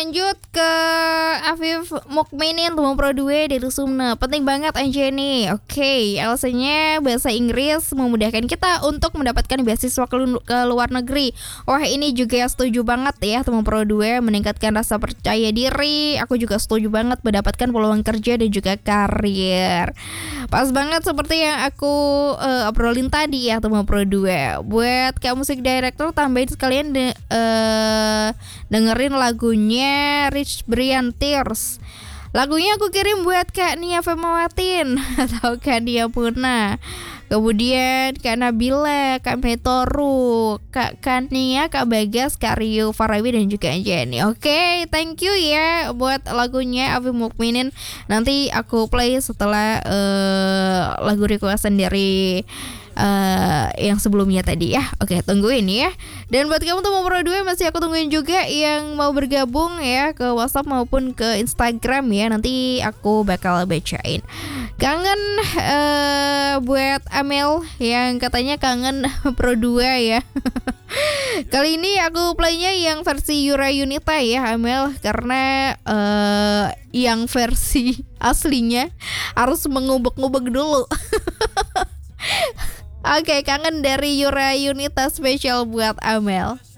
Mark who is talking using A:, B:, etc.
A: Lanjut ke Afif Mukminin Tumang Pro 2 dari Sumne. Penting banget anjay nih. Oke, alasannya bahasa Inggris memudahkan kita untuk mendapatkan beasiswa ke luar negeri. Wah, ini juga setuju banget ya. Tumang Pro 2 meningkatkan rasa percaya diri. Aku juga setuju banget mendapatkan peluang kerja dan juga karir. Pas banget seperti yang aku obrolin tadi ya, Tumang Pro 2. Buat kayak musik director, tambahin sekalian dengerin lagunya Rich Brian Tears. Lagunya aku kirim buat Kak Nia Femawatin atau Kak Dia Puna. Kemudian Kak Nabila, Kak Metoru, Kak Kania, Kak Bagas, Kak Rio, Farawi dan juga Jenny. Oke, thank you ya buat lagunya Afif Mukminin. Nanti aku play setelah lagu requestan dari yang sebelumnya tadi ya. Oke, tungguin ya. Dan buat kamu Tumang Pro 2 masih aku tungguin juga yang mau bergabung ya ke WhatsApp maupun ke Instagram ya. Nanti aku bakal bacain. Kangen buat Amel yang katanya kangen Pro 2 ya. Kali ini aku playnya yang versi Yura Yunita ya Amel, karena yang versi aslinya harus mengubek-ngubek dulu. Oke, kangen dari Yura Yunita spesial buat Amel.